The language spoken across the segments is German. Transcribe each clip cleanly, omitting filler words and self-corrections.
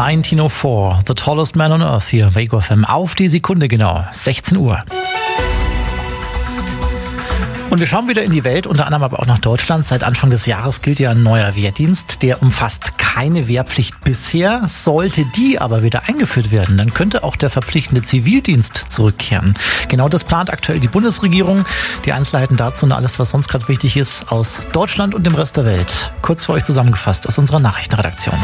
1904, The Tallest Man on Earth hier bei Ego FM. Auf die Sekunde genau, 16 Uhr. Und wir schauen wieder in die Welt, unter anderem aber auch nach Deutschland. Seit Anfang des Jahres gilt ja ein neuer Wehrdienst. Der umfasst keine Wehrpflicht bisher. Sollte die aber wieder eingeführt werden, dann könnte auch der verpflichtende Zivildienst zurückkehren. Genau das plant aktuell die Bundesregierung. Die Einzelheiten dazu und alles, was sonst gerade wichtig ist, aus Deutschland und dem Rest der Welt. Kurz für euch zusammengefasst aus unserer Nachrichtenredaktion.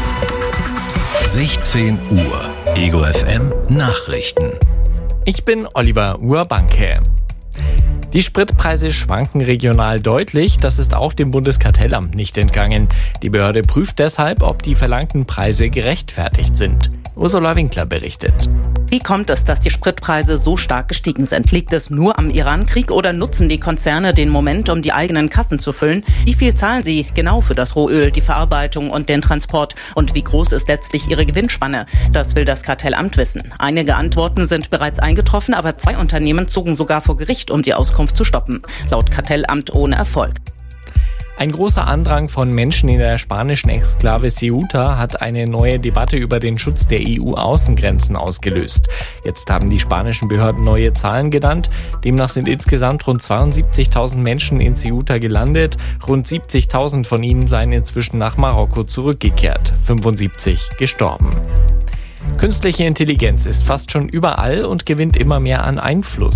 16 Uhr. Ego FM Nachrichten. Ich bin Oliver Urbanke. Die Spritpreise schwanken regional deutlich, das ist auch dem Bundeskartellamt nicht entgangen. Die Behörde prüft deshalb, ob die verlangten Preise gerechtfertigt sind. Ursula Winkler berichtet. Wie kommt es, dass die Spritpreise so stark gestiegen sind? Liegt es nur am Iran-Krieg oder nutzen die Konzerne den Moment, um die eigenen Kassen zu füllen? Wie viel zahlen sie genau für das Rohöl, die Verarbeitung und den Transport? Und wie groß ist letztlich ihre Gewinnspanne? Das will das Kartellamt wissen. Einige Antworten sind bereits eingetroffen, aber 2 Unternehmen zogen sogar vor Gericht, um die Auskunft zu stoppen. Laut Kartellamt ohne Erfolg. Ein großer Andrang von Menschen in der spanischen Exklave Ceuta hat eine neue Debatte über den Schutz der EU-Außengrenzen ausgelöst. Jetzt haben die spanischen Behörden neue Zahlen genannt. Demnach sind insgesamt rund 72.000 Menschen in Ceuta gelandet. Rund 70.000 von ihnen seien inzwischen nach Marokko zurückgekehrt. 75 gestorben. Künstliche Intelligenz ist fast schon überall und gewinnt immer mehr an Einfluss.